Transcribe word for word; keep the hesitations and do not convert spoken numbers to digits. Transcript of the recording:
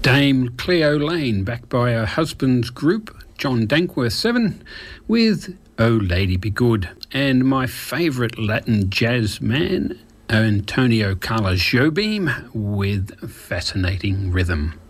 Dame Cleo Lane, backed by her husband's group, John Dankworth Seven, with Oh Lady Be Good, and my favourite Latin jazz man, Antonio Carlos Jobim, with Fascinating Rhythm.